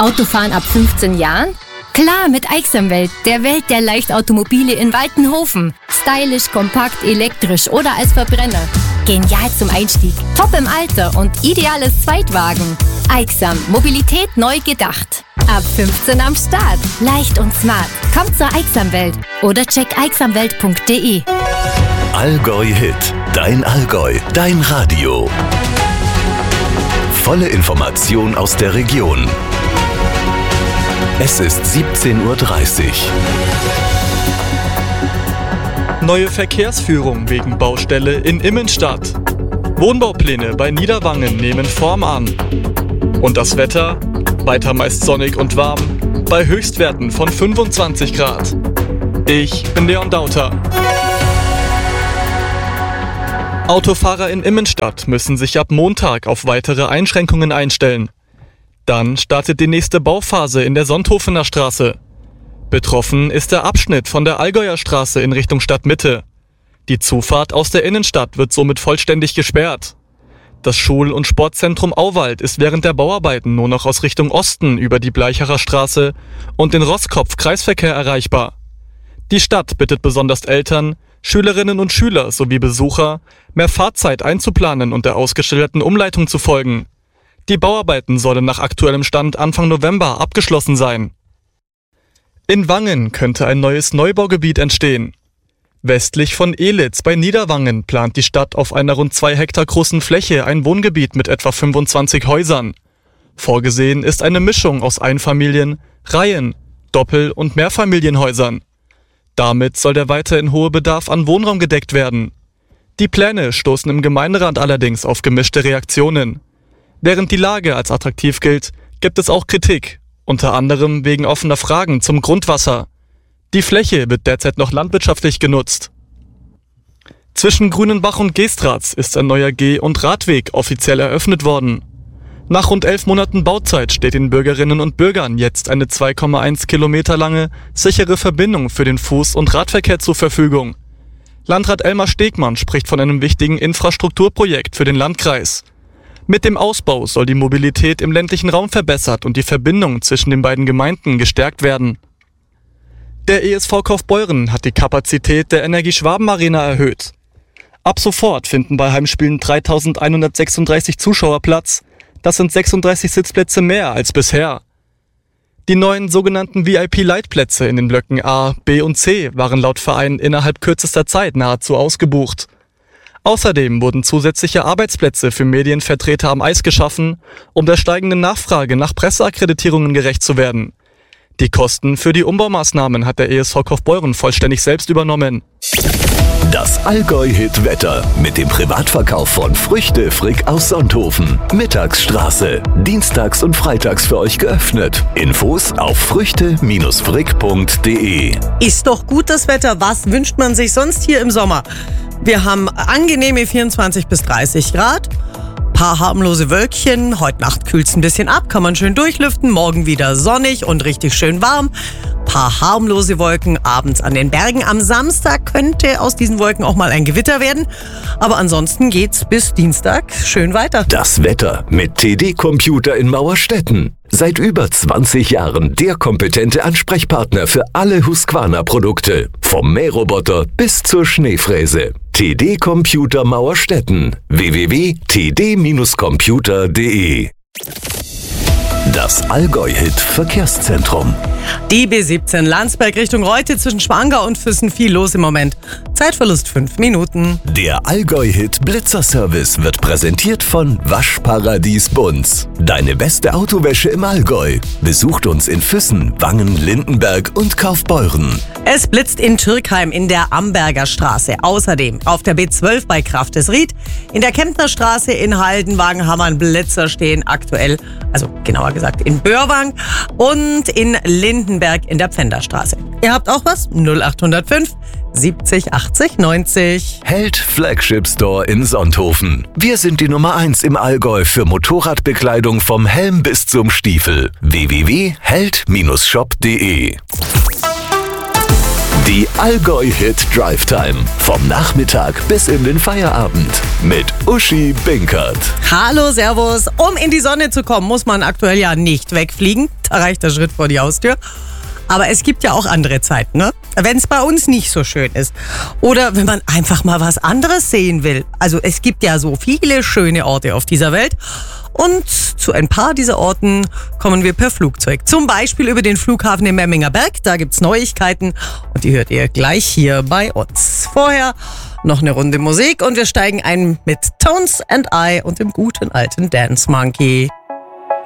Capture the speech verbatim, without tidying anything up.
Autofahren ab fünfzehn Jahren? Klar, mit Aixamwelt, der Welt der Leichtautomobile in Waltenhofen. Stylisch, kompakt, elektrisch oder als Verbrenner. Genial zum Einstieg, top im Alter und ideales Zweitwagen. Aixam, Mobilität neu gedacht. Ab fünfzehn am Start. Leicht und smart. Kommt zur Aixamwelt oder check aixamwelt punkt de. Allgäu Hit. Dein Allgäu. Dein Radio. Volle Information aus der Region. Es ist siebzehn Uhr dreißig. Neue Verkehrsführung wegen Baustelle in Immenstadt. Wohnbaupläne bei Niederwangen nehmen Form an. Und das Wetter? Weiter meist sonnig und warm, bei Höchstwerten von fünfundzwanzig Grad. Ich bin Leon Dauter. Autofahrer in Immenstadt müssen sich ab Montag auf weitere Einschränkungen einstellen. Dann startet die nächste Bauphase in der Sonthofener Straße. Betroffen ist der Abschnitt von der Allgäuer Straße in Richtung Stadtmitte. Die Zufahrt aus der Innenstadt wird somit vollständig gesperrt. Das Schul- und Sportzentrum Auwald ist während der Bauarbeiten nur noch aus Richtung Osten über die Bleichacher Straße und den Roskopf-Kreisverkehr erreichbar. Die Stadt bittet besonders Eltern, Schülerinnen und Schüler sowie Besucher, mehr Fahrzeit einzuplanen und der ausgeschilderten Umleitung zu folgen. Die Bauarbeiten sollen nach aktuellem Stand Anfang November abgeschlossen sein. In Wangen könnte ein neues Neubaugebiet entstehen. Westlich von Elitz bei Niederwangen plant die Stadt auf einer rund zwei Hektar großen Fläche ein Wohngebiet mit etwa fünfundzwanzig Häusern. Vorgesehen ist eine Mischung aus Einfamilien-, Reihen-, Doppel- und Mehrfamilienhäusern. Damit soll der weiterhin hohe Bedarf an Wohnraum gedeckt werden. Die Pläne stoßen im Gemeinderat allerdings auf gemischte Reaktionen. Während die Lage als attraktiv gilt, gibt es auch Kritik, unter anderem wegen offener Fragen zum Grundwasser. Die Fläche wird derzeit noch landwirtschaftlich genutzt. Zwischen Grünenbach und Geestratz ist ein neuer Geh- und Radweg offiziell eröffnet worden. Nach rund elf Monaten Bauzeit steht den Bürgerinnen und Bürgern jetzt eine zwei Komma eins Kilometer lange, sichere Verbindung für den Fuß- und Radverkehr zur Verfügung. Landrat Elmar Stegmann spricht von einem wichtigen Infrastrukturprojekt für den Landkreis. Mit dem Ausbau soll die Mobilität im ländlichen Raum verbessert und die Verbindung zwischen den beiden Gemeinden gestärkt werden. Der E S V Kaufbeuren hat die Kapazität der Energie-Schwaben-Arena erhöht. Ab sofort finden bei Heimspielen dreitausendeinhundertsechsunddreißig Zuschauer Platz. Das sind sechsunddreißig Sitzplätze mehr als bisher. Die neuen sogenannten V I P-Leitplätze in den Blöcken A, B und C waren laut Verein innerhalb kürzester Zeit nahezu ausgebucht. Außerdem wurden zusätzliche Arbeitsplätze für Medienvertreter am Eis geschaffen, um der steigenden Nachfrage nach Presseakkreditierungen gerecht zu werden. Die Kosten für die Umbaumaßnahmen hat der E S V Kaufbeuren vollständig selbst übernommen. Das Allgäu-Hit-Wetter mit dem Privatverkauf von Früchte Frick aus Sonthofen. Mittagsstraße. Dienstags und freitags für euch geöffnet. Infos auf früchte Bindestrich frick punkt de. Ist doch gut das Wetter. Was wünscht man sich sonst hier im Sommer? Wir haben angenehme vierundzwanzig bis dreißig Grad. Paar harmlose Wölkchen. Heute Nacht kühlt es ein bisschen ab, kann man schön durchlüften. Morgen wieder sonnig und richtig schön warm. Paar harmlose Wolken abends an den Bergen. Am Samstag könnte aus diesen Wolken auch mal ein Gewitter werden. Aber ansonsten geht's bis Dienstag schön weiter. Das Wetter mit T D Computer in Mauerstetten. Seit über zwanzig Jahren der kompetente Ansprechpartner für alle Husqvarna-Produkte. Vom Mähroboter bis zur Schneefräse. T D Computer Mauerstetten. w w w punkt t d Bindestrich computer punkt de. Das Allgäu-Hit Verkehrszentrum. Die B siebzehn Landsberg Richtung Reute zwischen Schwangau und Füssen, viel los im Moment. Zeitverlust fünf Minuten. Der Allgäu-Hit Blitzerservice wird präsentiert von Waschparadies Bunz. Deine beste Autowäsche im Allgäu. Besucht uns in Füssen, Wangen, Lindenberg und Kaufbeuren. Es blitzt in Türkheim in der Amberger Straße. Außerdem auf der B zwölf bei Kraftesried. In der Kemptner Straße in Haldenwagen haben wir einen Blitzer stehen aktuell. Also genauer gesagt in Börwang und in Lindenberg in der Pfänderstraße. Ihr habt auch was? null acht null fünf siebzig achtzig neunzig. Held Flagship Store in Sonthofen. Wir sind die Nummer eins im Allgäu für Motorradbekleidung vom Helm bis zum Stiefel. w w w punkt held Bindestrich shop punkt de. Die Allgäu-Hit Drive Time. Vom Nachmittag bis in den Feierabend. Mit Uschi Binkert. Hallo, servus. Um in die Sonne zu kommen, muss man aktuell ja nicht wegfliegen. da reicht der Schritt vor die Haustür. Aber es gibt ja auch andere Zeiten, ne? Wenn es bei uns nicht so schön ist. Oder wenn man einfach mal was anderes sehen will. Also es gibt ja so viele schöne Orte auf dieser Welt. Und zu ein paar dieser Orten kommen wir per Flugzeug. Zum Beispiel über den Flughafen im Memminger Berg. Da gibt's Neuigkeiten und die hört ihr gleich hier bei uns. Vorher noch eine Runde Musik und wir steigen ein mit Tones and I und dem guten alten Dance Monkey.